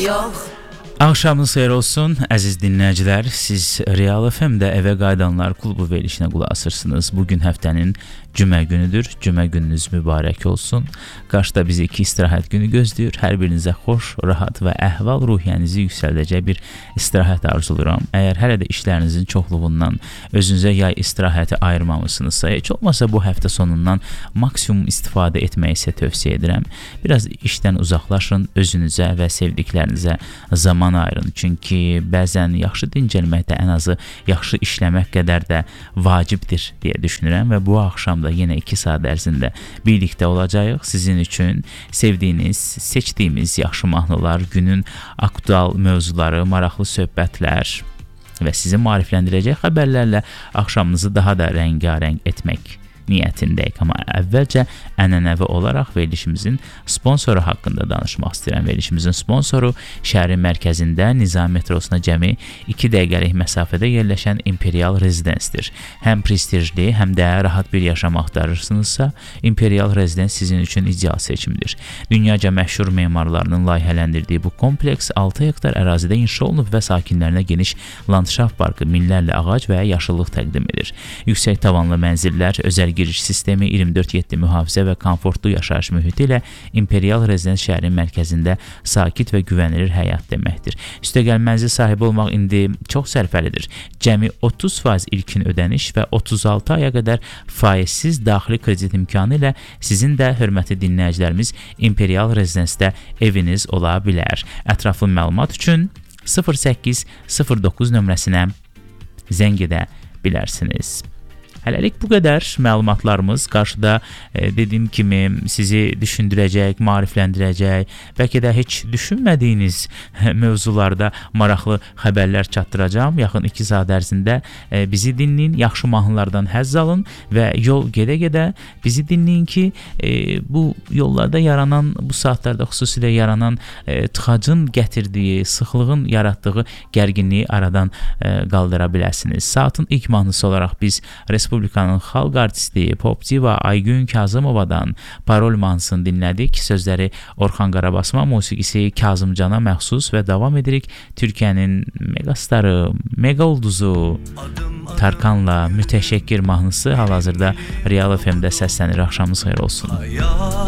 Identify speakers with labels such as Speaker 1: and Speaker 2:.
Speaker 1: yox.
Speaker 2: Axşamınız xeyir olsun, əziz dinləyicilər. Siz Real FM-də Evə Qayıdanlar klubu verilişinə qulaq asırsınız. Bugün həftənin cümə günüdür. Cümə gününüz mübarək olsun. Qarşıda bizi 2 istirahət günü gözləyir. Hər birinizə xoş, rahat və əhval-ruhiyyənizi yüksəldəcək bir istirahət arzuluram. Əgər hələ də işlərinizin çoxluğundan özünüzə yay istirahəti ayırmamısınızsa, heç olmasa bu həftə sonundan maksimum istifadə etməyi sizə tövsiyə edirəm. Biraz işdən uzaqlaşın, özünüzə və sevdiklərinizə zaman ayırın. Çünki bəzən yaxşı dincəlmək də ən azı yaxşı işləmək qədər də vacibdir deyə düşünürəm və bu axşam da yenə 2 saat ərzində birlikdə olacağıq. Sizin üçün sevdiyiniz, seçdiyimiz yaxşı mahnılar, günün aktual mövzuları, maraqlı söhbətlər və sizi maarifləndirəcək xəbərlərlə axşamınızı daha da rəngarəng etmək niyyətindəyik. Amma əvvəlcə ənənəvi olaraq verilişimizin sponsoru haqqında danışmaq istəyirəm. Verilişimizin sponsoru şəhərin mərkəzində Nizami metrosuna cəmi 2 dəqiqəlik məsafədə yerləşən Imperial Residence-dir. Həm prestijli, həm də rahat bir yaşam axtarırsınızsa, Imperial Residence sizin üçün ideal seçimdir. Dünyaca məşhur memarlarının layihələndirdiyi bu kompleks 6 hektar ərazidə inşa olunub və sakinlərinə geniş landşaft parkı, minlərlə ağac və yaşıllıq təqdim edir. Yüksək tavanlı mənzillər, özəl giriş sistemi, 24/7 mühafizə və komfortlu yaşayış mühiti ilə Imperial Rezidens şəhərin mərkəzində sakit və güvənilir həyat deməkdir. Üstəgəl mənzil sahibi olmaq indi çox sərfəlidir. Cəmi 30% ilkin ödəniş və 36 aya qədər faizsiz daxili kredit imkanı ilə sizin də, hörmətli dinləyicilərimiz, Imperial Rezidensdə eviniz ola bilər. Ətraflı məlumat üçün 0809 nömrəsinə zəng edə bilərsiniz. Hələlik bu qədər məlumatlarımız. Qarşıda dediyim kimi sizi düşündürəcək, maarifləndirəcək, bəlkə də heç düşünmədiyiniz mövzularda maraqlı xəbərlər çatdıracağam. Yaxın 2 saat ərzində bizi dinləyin, yaxşı mahnılardan həzz alın və yol gedə-gedə bizi dinləyin ki, bu yollarda yaranan, bu saatlarda xüsusilə yaranan tıxacın gətirdiyi, sıxlığın yaratdığı gərginliyi aradan qaldıra biləsiniz. Saatın ilk mahnısı olaraq biz Respublikanın xalq artisti, pop diva Aygün Kazımovadan Parol mahnısını dinlədik. Sözləri Orxan Qarabasma, musiqisi Kazımcana məxsus və davam edirik Türkiyənin megastarı, mega ulduzu Tarkanla Mütəşəkkir mahnısı hal-hazırda Real FM-də səslənir. Axşamınız xeyir olsun.